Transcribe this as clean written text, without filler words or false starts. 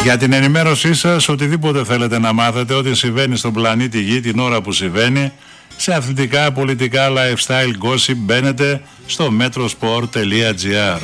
Για την ενημέρωσή σας, οτιδήποτε θέλετε να μάθετε, ό,τι συμβαίνει στον πλανήτη Γη την ώρα που συμβαίνει, σε αθλητικά, πολιτικά, lifestyle, gossip, μπαίνετε στο metrosport.gr.